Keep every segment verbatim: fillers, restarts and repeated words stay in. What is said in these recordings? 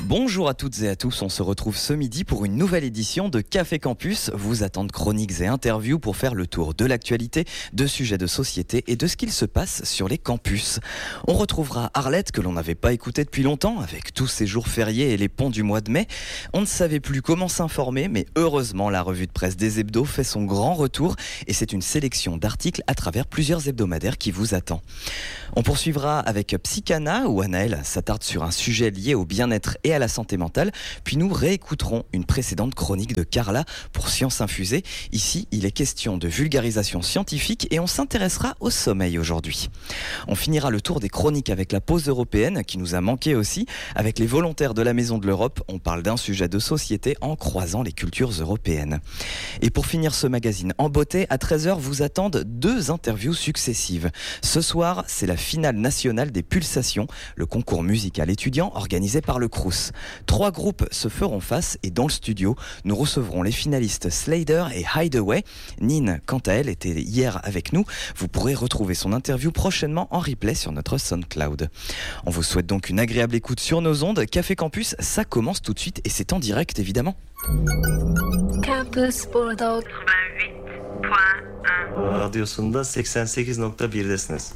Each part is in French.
Bonjour à toutes et à tous, on se retrouve ce midi pour une nouvelle édition de Café Campus. Vous attendent chroniques et interviews pour faire le tour de l'actualité, de sujets de société et de ce qu'il se passe sur les campus. On retrouvera Arlette que l'on n'avait pas écoutée depuis longtemps, avec tous ces jours fériés et les ponts du mois de mai. On ne savait plus comment s'informer, mais heureusement la revue de presse des hebdos fait son grand retour et c'est une sélection d'articles à travers plusieurs hebdomadaires qui vous attend. On poursuivra avec Psychana où Anaëlle s'attarde sur un sujet lié au bien-être et à la santé mentale, puis nous réécouterons une précédente chronique de Carla pour Science Infusée. Ici, il est question de vulgarisation scientifique et on s'intéressera au sommeil aujourd'hui. On finira le tour des chroniques avec la pause européenne qui nous a manqué aussi. Avec les volontaires de la Maison de l'Europe, on parle d'un sujet de société en croisant les cultures européennes. Et pour finir ce magazine en beauté, à treize heures vous attendent deux interviews successives. Ce soir, c'est la finale nationale des Pulsations, le concours musical étudiant organisé par le Crous. Trois groupes se feront face et dans le studio, nous recevrons les finalistes Slader et Hideaway. Nine, quant à elle, était hier avec nous. Vous pourrez retrouver son interview prochainement en replay sur notre SoundCloud. On vous souhaite donc une agréable écoute sur nos ondes. Café Campus, ça commence tout de suite et c'est en direct évidemment. Campus Bordeaux quatre-vingt-huit point un Radyosunda seksen sekiz nokta birdesiniz.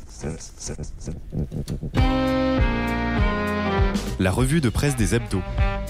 La revue de presse des hebdos.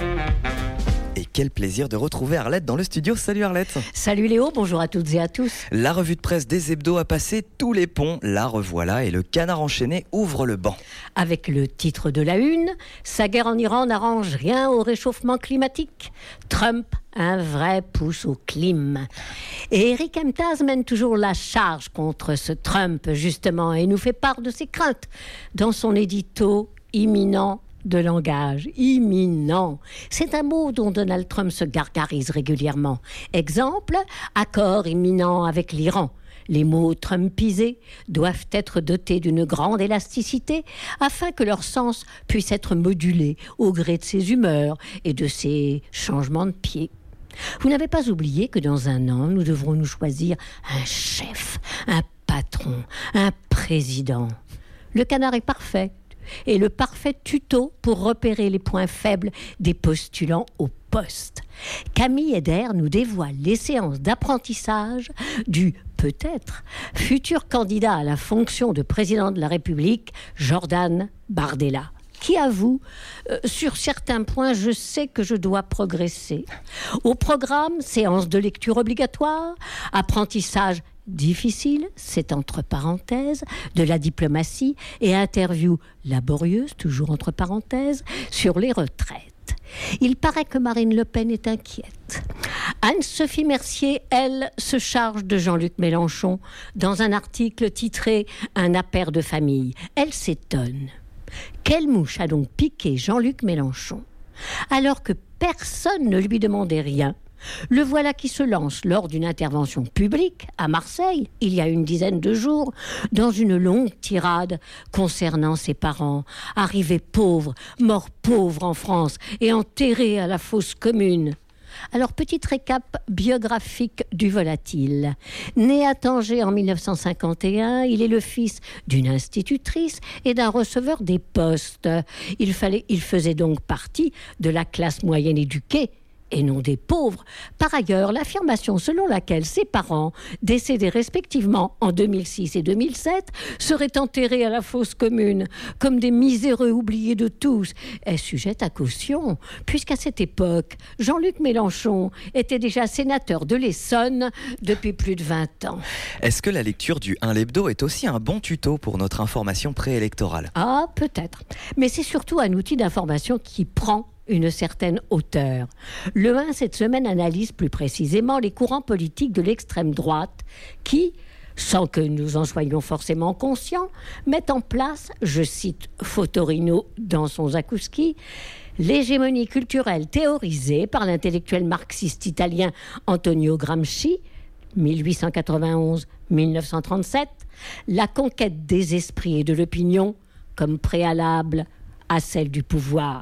Et quel plaisir de retrouver Arlette dans le studio. Salut Arlette. Salut Léo, bonjour à toutes et à tous. La revue de presse des hebdos a passé tous les ponts, la revoilà et le canard enchaîné ouvre le banc. Avec le titre de la une, sa guerre en Iran n'arrange rien au réchauffement climatique. Trump, un vrai pouce au clim. Et Eric Emtaz mène toujours la charge contre ce Trump justement et nous fait part de ses craintes dans son édito imminent de langage. Imminent. C'est un mot dont Donald Trump se gargarise régulièrement. Exemple, accord imminent avec l'Iran. Les mots trumpisés doivent être dotés d'une grande élasticité afin que leur sens puisse être modulé au gré de ses humeurs et de ses changements de pied. Vous n'avez pas oublié que dans un an, nous devrons nous choisir un chef, un patron, un président. Le canard est parfait. Et le parfait tuto pour repérer les points faibles des postulants au poste. Camille Eder nous dévoile les séances d'apprentissage du peut-être futur candidat à la fonction de président de la République, Jordan Bardella, qui avoue, euh, sur certains points, je sais que je dois progresser. Au programme, séance de lecture obligatoire, apprentissage difficile, c'est entre parenthèses, de la diplomatie et interview laborieuse, toujours entre parenthèses, sur les retraites. Il paraît que Marine Le Pen est inquiète. Anne-Sophie Mercier, elle, se charge de Jean-Luc Mélenchon dans un article titré « Un appel de famille ». Elle s'étonne. Quelle mouche a donc piqué Jean-Luc Mélenchon ? Alors que personne ne lui demandait rien, le voilà qui se lance lors d'une intervention publique à Marseille, il y a une dizaine de jours, dans une longue tirade concernant ses parents, arrivés pauvres, morts pauvres en France et enterrés à la fosse commune. Alors, petit récap biographique du volatile. Né à Tanger en dix-neuf cent cinquante et un, il est le fils d'une institutrice et d'un receveur des postes. Il, fallait, il faisait donc partie de la classe moyenne éduquée et non des pauvres. Par ailleurs, l'affirmation selon laquelle ses parents, décédés respectivement en deux mille six et deux mille sept, seraient enterrés à la fosse commune comme des miséreux oubliés de tous, est sujette à caution, puisqu'à cette époque, Jean-Luc Mélenchon était déjà sénateur de l'Essonne depuis plus de vingt ans. Est-ce que la lecture du un l'hebdo est aussi un bon tuto pour notre information préélectorale ? Ah, peut-être. Mais c'est surtout un outil d'information qui prend une certaine hauteur. Le un, cette semaine, analyse plus précisément les courants politiques de l'extrême droite qui, sans que nous en soyons forcément conscients, mettent en place, je cite Fotorino dans son Zakouski, l'hégémonie culturelle théorisée par l'intellectuel marxiste italien Antonio Gramsci, mille huit cent quatre-vingt-onze à mille neuf cent trente-sept, la conquête des esprits et de l'opinion comme préalable à celle du pouvoir.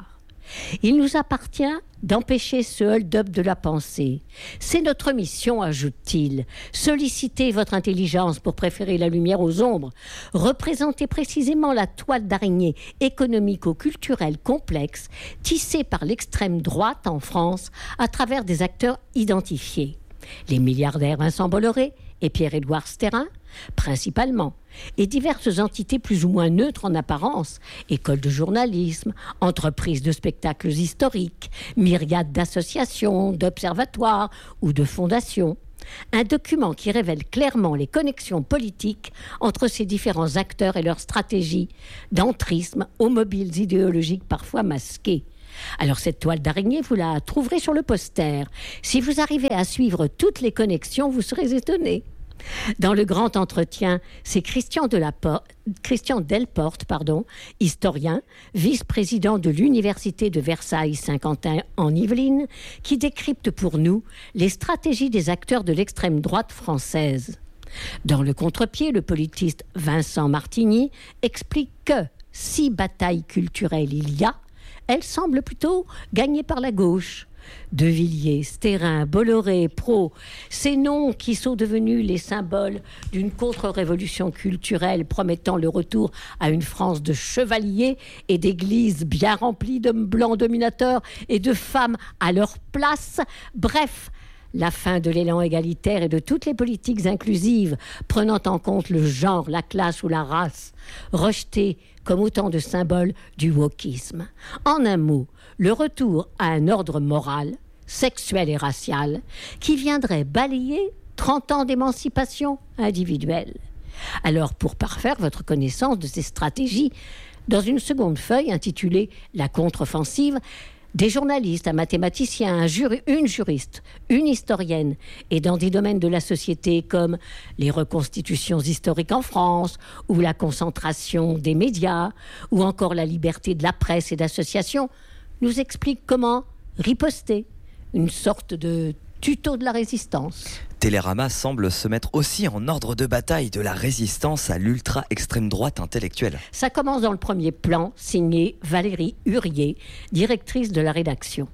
Il nous appartient d'empêcher ce hold-up de la pensée. C'est notre mission, ajoute-t-il. Sollicitez votre intelligence pour préférer la lumière aux ombres. Représentez précisément la toile d'araignée économico-culturelle complexe tissée par l'extrême droite en France à travers des acteurs identifiés. Les milliardaires Vincent Bolloré et Pierre-Édouard Sterrin, principalement, et diverses entités plus ou moins neutres en apparence, écoles de journalisme, entreprises de spectacles historiques, myriades d'associations, d'observatoires ou de fondations. Un document qui révèle clairement les connexions politiques entre ces différents acteurs et leurs stratégies d'entrisme aux mobiles idéologiques parfois masqués. Alors cette toile d'araignée, vous la trouverez sur le poster. Si vous arrivez à suivre toutes les connexions, vous serez étonné. Dans le grand entretien, c'est Christian, Delapor- Christian Delporte, pardon, historien, vice-président de l'Université de Versailles-Saint-Quentin en Yvelines, qui décrypte pour nous les stratégies des acteurs de l'extrême droite française. Dans le contre-pied, le politiste Vincent Martigny explique que si bataille culturelle il y a, elle semble plutôt gagnée par la gauche. De Villiers, Sterrin, Bolloré, Pro, ces noms qui sont devenus les symboles d'une contre-révolution culturelle promettant le retour à une France de chevaliers et d'églises bien remplies d'hommes blancs dominateurs et de femmes à leur place. Bref, la fin de l'élan égalitaire et de toutes les politiques inclusives prenant en compte le genre, la classe ou la race, rejetées comme autant de symboles du wokisme. En un mot, le retour à un ordre moral, sexuel et racial, qui viendrait balayer trente ans d'émancipation individuelle. Alors, pour parfaire votre connaissance de ces stratégies, dans une seconde feuille intitulée « La contre-offensive », des journalistes, un mathématicien, un juri, une juriste, une historienne, et dans des domaines de la société comme les reconstitutions historiques en France, ou la concentration des médias, ou encore la liberté de la presse et d'association, nous expliquent comment riposter, une sorte de tuto de la résistance. Télérama semble se mettre aussi en ordre de bataille de la résistance à l'ultra-extrême droite intellectuelle. Ça commence dans le premier plan, signé Valérie Hurier, directrice de la rédaction.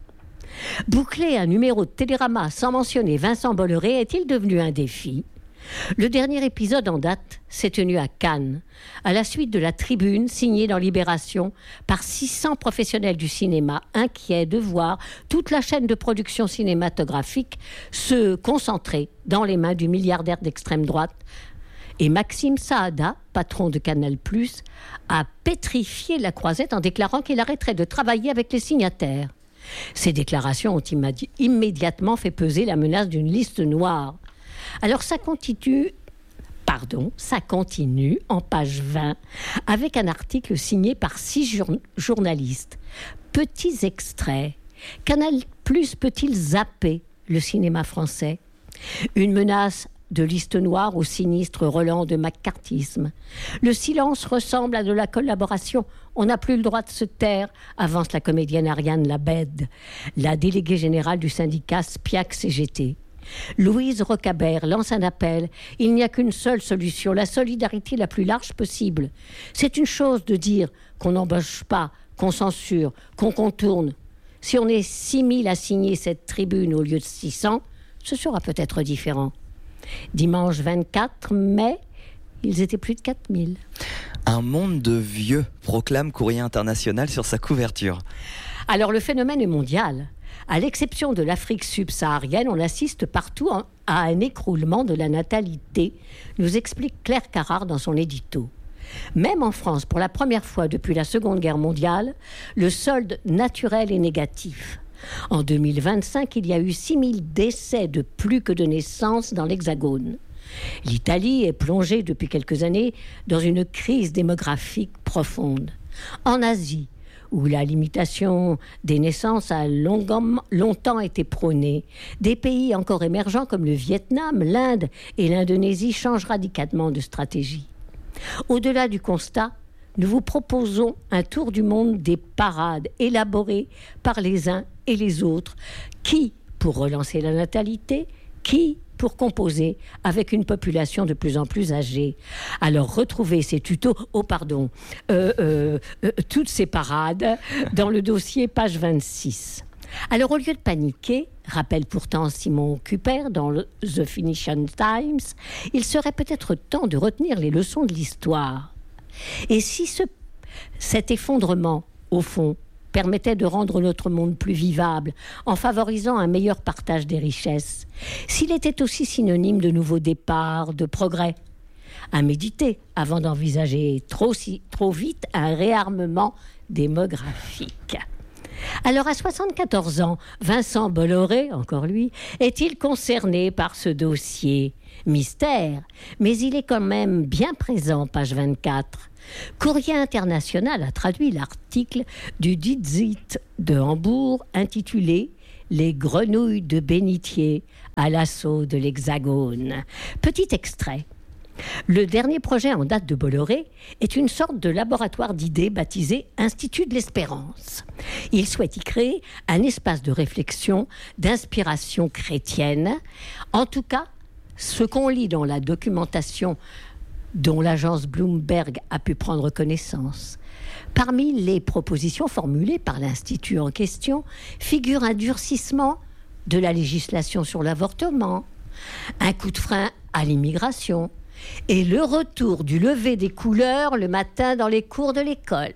Boucler un numéro de Télérama sans mentionner Vincent Bolloré est-il devenu un défi ? Le dernier épisode en date s'est tenu à Cannes, à la suite de la tribune signée dans Libération par six cents professionnels du cinéma inquiets de voir toute la chaîne de production cinématographique se concentrer dans les mains du milliardaire d'extrême droite. Et Maxime Saada, patron de Canal plus, a pétrifié la croisette en déclarant qu'il arrêterait de travailler avec les signataires. Ces déclarations ont immédi- immédiatement fait peser la menace d'une liste noire. Alors ça continue, pardon, ça continue en page vingt avec un article signé par six jour- journalistes. Petits extraits. Canal plus peut-il zapper le cinéma français ? Une menace de liste noire au sinistre relent de macartisme. Le silence ressemble à de la collaboration. On n'a plus le droit de se taire, avance la comédienne Ariane Labède, la déléguée générale du syndicat SPIAC-C G T. Louise Rocabert lance un appel. Il n'y a qu'une seule solution, la solidarité la plus large possible. C'est une chose de dire qu'on n'embauche pas, qu'on censure, qu'on contourne. Si on est six mille à signer cette tribune au lieu de six cents, ce sera peut-être différent. Dimanche vingt-quatre mai, ils étaient plus de quatre mille. Un monde de vieux, proclame Courrier International sur sa couverture. Alors le phénomène est mondial. À l'exception de l'Afrique subsaharienne, on assiste partout à un écroulement de la natalité, nous explique Claire Carrard dans son édito. Même en France, pour la première fois depuis la Seconde Guerre mondiale, le solde naturel est négatif. En deux mille vingt-cinq, il y a eu six mille décès de plus que de naissances dans l'Hexagone. L'Italie est plongée depuis quelques années dans une crise démographique profonde. En Asie, où la limitation des naissances a longom, longtemps été prônée, des pays encore émergents comme le Vietnam, l'Inde et l'Indonésie changent radicalement de stratégie. Au-delà du constat, nous vous proposons un tour du monde des parades élaborées par les uns et les autres qui, pour relancer la natalité, Qui pour composer avec une population de plus en plus âgée. Alors retrouvez ces tutos, oh pardon, euh, euh, euh, toutes ces parades dans le dossier page vingt-six. Alors au lieu de paniquer, rappelle pourtant Simon Cooper dans le The Financial Times, il serait peut-être temps de retenir les leçons de l'histoire. Et si ce, cet effondrement, au fond, permettait de rendre notre monde plus vivable en favorisant un meilleur partage des richesses, s'il était aussi synonyme de nouveaux départs, de progrès, à méditer avant d'envisager trop, si, trop vite un réarmement démographique. Alors à soixante-quatorze ans, Vincent Bolloré, encore lui, est-il concerné par ce dossier ? Mystère, mais il est quand même bien présent, page vingt-quatre. Courrier International a traduit l'article du Die Zeit de Hambourg intitulé « Les grenouilles de bénitier à l'assaut de l'Hexagone ». Petit extrait. Le dernier projet en date de Bolloré est une sorte de laboratoire d'idées baptisé Institut de l'Espérance. Il souhaite y créer un espace de réflexion, d'inspiration chrétienne. En tout cas, ce qu'on lit dans la documentation dont l'agence Bloomberg a pu prendre connaissance. Parmi les propositions formulées par l'Institut en question figure un durcissement de la législation sur l'avortement, un coup de frein à l'immigration et le retour du lever des couleurs le matin dans les cours de l'école.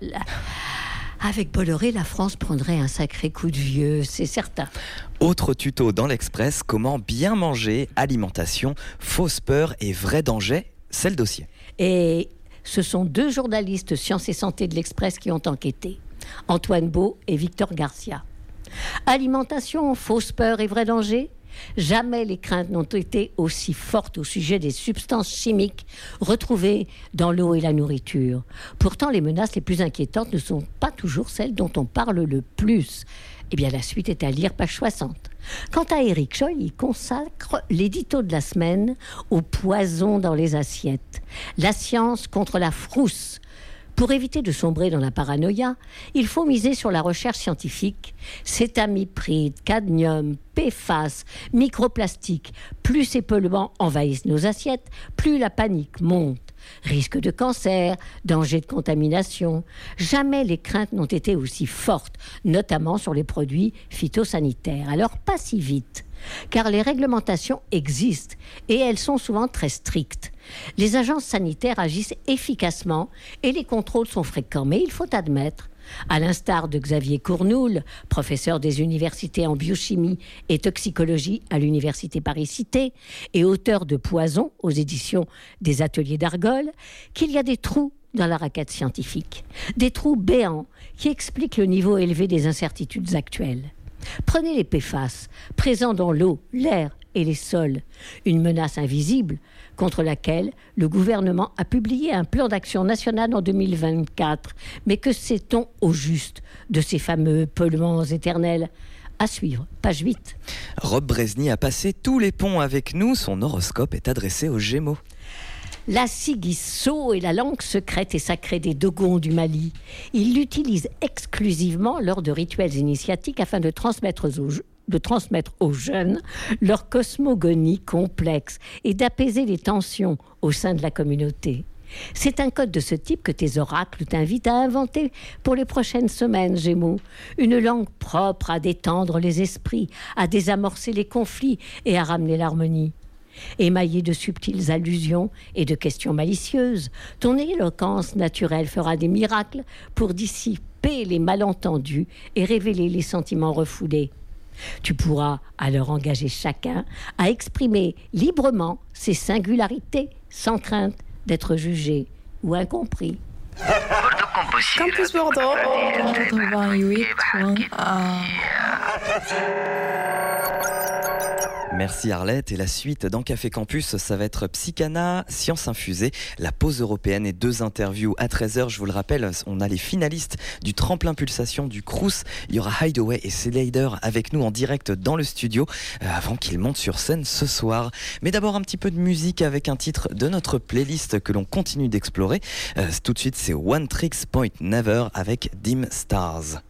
Avec Bolloré, la France prendrait un sacré coup de vieux, c'est certain. Autre tuto dans l'Express, comment bien manger, alimentation, fausse peur et vrai danger, c'est le dossier. Et ce sont deux journalistes Sciences et Santé de l'Express qui ont enquêté, Antoine Beau et Victor Garcia. Alimentation, fausse peur et vrai danger ? Jamais les craintes n'ont été aussi fortes au sujet des substances chimiques retrouvées dans l'eau et la nourriture. Pourtant, les menaces les plus inquiétantes ne sont pas toujours celles dont on parle le plus. Eh bien, la suite est à lire, page soixante. Quant à Éric Scholl, il consacre l'édito de la semaine au poison dans les assiettes. La science contre la frousse. Pour éviter de sombrer dans la paranoïa, il faut miser sur la recherche scientifique. Cétamipride, cadmium, P F A S, microplastiques. Plus ces polluants envahissent nos assiettes, plus la panique monte. Risque de cancer, danger de contamination. Jamais les craintes n'ont été aussi fortes, notamment sur les produits phytosanitaires. Alors pas si vite, car les réglementations existent et elles sont souvent très strictes. Les agences sanitaires agissent efficacement et les contrôles sont fréquents. Mais il faut admettre, à l'instar de Xavier Cournoul, professeur des universités en biochimie et toxicologie à l'université Paris-Cité et auteur de Poison aux éditions des Ateliers d'Argol, qu'il y a des trous dans la raquette scientifique. Des trous béants qui expliquent le niveau élevé des incertitudes actuelles. Prenez les P F A S, présents dans l'eau, l'air et les sols, une menace invisible contre laquelle le gouvernement a publié un plan d'action national en deux mille vingt-quatre. Mais que sait-on au juste de ces fameux polluants éternels ? À suivre, page huit. Rob Brezny a passé tous les ponts avec nous, son horoscope est adressé aux Gémeaux. La Sigisso est la langue secrète et sacrée des Dogons du Mali. Ils l'utilisent exclusivement lors de rituels initiatiques afin de transmettre aux, de transmettre aux jeunes leur cosmogonie complexe et d'apaiser les tensions au sein de la communauté. C'est un code de ce type que tes oracles t'invitent à inventer pour les prochaines semaines, Gémeaux. Une langue propre à détendre les esprits, à désamorcer les conflits et à ramener l'harmonie. Émaillé de subtiles allusions et de questions malicieuses, ton éloquence naturelle fera des miracles pour dissiper les malentendus et révéler les sentiments refoulés. Tu pourras alors engager chacun à exprimer librement ses singularités sans crainte d'être jugé ou incompris. Campus Bordeaux, quatre-vingt-huit point un. Merci Arlette. Et la suite dans Café Campus, ça va être Psychana, Science Infusée, la pause européenne et deux interviews à treize heures. Je vous le rappelle, on a les finalistes du tremplin pulsation du Crous. Il y aura Hideaway et Slider avec nous en direct dans le studio euh, avant qu'ils montent sur scène ce soir. Mais d'abord un petit peu de musique avec un titre de notre playlist que l'on continue d'explorer. Euh, tout de suite, c'est One Tricks Point Never avec Dim Stars.